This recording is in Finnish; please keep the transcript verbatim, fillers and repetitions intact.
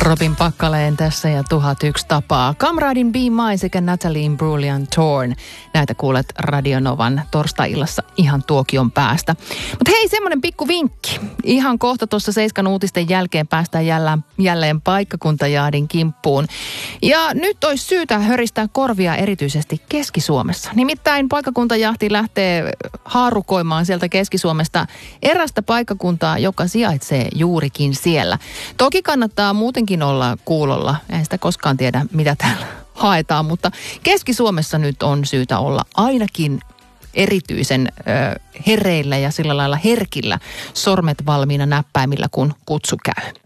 Robin Pakkaleen tässä ja tuhat yksi tapaa. Kamradin Be Mine sekä Natalie Imbruglia Torn. Näitä kuulet Radionovan torstai-illassa ihan tuokion päästä. Mutta hei, semmoinen pikku vinkki. Ihan kohta tuossa Seiskan uutisten jälkeen päästään jälleen, jälleen paikkakuntajahdin kimppuun. Ja nyt olisi syytä höristää korvia erityisesti Keski-Suomessa. Nimittäin paikkakuntajahti lähtee haarukoimaan sieltä Keski-Suomesta erästä paikkakuntaa, joka sijaitsee juurikin siellä. Toki kannattaa muutenkin olla kuulolla. En sitä koskaan tiedä, mitä täällä haetaan, mutta Keski-Suomessa nyt on syytä olla ainakin erityisen ö, hereillä ja sillä lailla herkillä, sormet valmiina näppäimillä, kun kutsu käy.